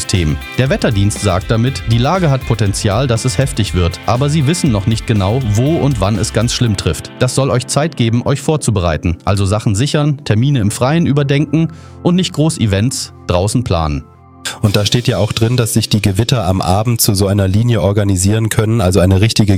System. Der Wetterdienst sagt damit, die Lage hat Potenzial, dass es heftig wird, aber sie wissen noch nicht genau, wo und wann es ganz schlimm trifft. Das soll euch Zeit geben, euch vorzubereiten, also Sachen sichern, Termine im Freien überdenken und nicht groß Events draußen planen. Und da steht ja auch drin, dass sich die Gewitter am Abend zu so einer Linie organisieren können, also eine richtige